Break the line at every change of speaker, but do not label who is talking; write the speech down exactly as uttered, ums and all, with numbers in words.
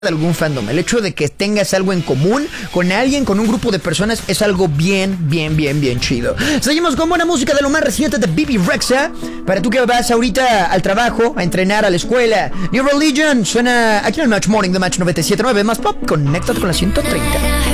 de algún fandom. El hecho de que tengas algo en común con alguien, con un grupo de personas, es algo bien, bien, bien, bien chido. Seguimos con buena música de lo más reciente de Bebe Rexha. Para tú que vas ahorita al trabajo, a entrenar, a la escuela. New Religion suena aquí en el Match Morning de Match noventa y siete punto nueve. Más pop, conéctate con la ciento treinta.